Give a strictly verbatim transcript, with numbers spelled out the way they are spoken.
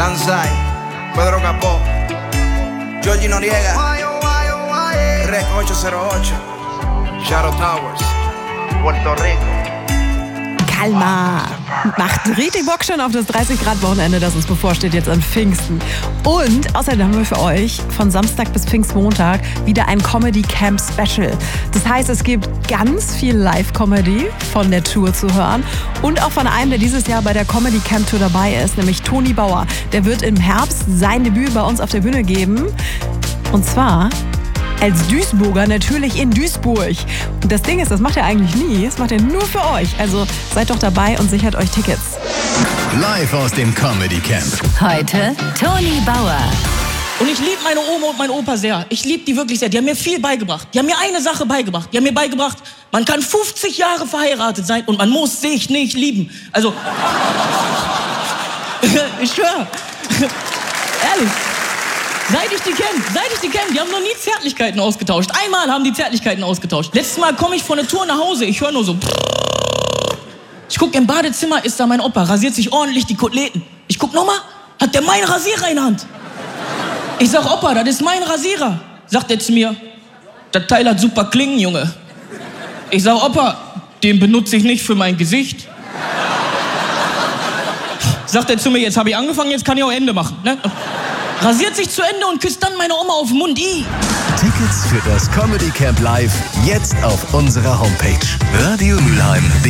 Kansai, Pedro Capó, Georgie Noriega, Rec ocho cero ocho, Shadow Towers, Puerto Rico. Kalmar. Macht richtig Bock schon auf das dreißig Grad Wochenende, das uns bevorsteht jetzt an Pfingsten. Und außerdem haben wir für euch von Samstag bis Pfingstmontag wieder ein Comedy Camp Special. Das heißt, es gibt ganz viel Live-Comedy von der Tour zu hören und auch von einem, der dieses Jahr bei der Comedy Camp Tour dabei ist, nämlich Toni Bauer. Der wird im Herbst sein Debüt bei uns auf der Bühne geben. Und zwar als Duisburger natürlich in Duisburg. Und das Ding ist, das macht er eigentlich nie. Das macht er nur für euch. Also seid doch dabei und sichert euch Tickets. Live aus dem Comedy Camp. Heute Toni Bauer. Und ich liebe meine Oma und meinen Opa sehr. Ich liebe die wirklich sehr. Die haben mir viel beigebracht. Die haben mir eine Sache beigebracht. Die haben mir beigebracht, man kann fünfzig Jahre verheiratet sein und man muss sich nicht lieben. Also, ich schwöre. Ehrlich. Seit ich die kenne, seit ich die kenne, die haben noch nie Zärtlichkeiten ausgetauscht. Einmal haben die Zärtlichkeiten ausgetauscht. Letztes Mal komme ich von der Tour nach Hause, ich höre nur so. Ich gucke im Badezimmer, ist da mein Opa, rasiert sich ordentlich die Koteletten. Ich guck nochmal, hat der meinen Rasierer in der Hand. Ich sag, Opa, das ist mein Rasierer. Sagt er zu mir, das Teil hat super Klingen, Junge. Ich sag, Opa, den benutze ich nicht für mein Gesicht. Sagt er zu mir, jetzt habe ich angefangen, jetzt kann ich auch Ende machen. Ne? Rasiert sich zu Ende und küsst dann meine Oma auf den Mund. I. Tickets für das Comedy Camp Live jetzt auf unserer Homepage radio mülheim punkt de.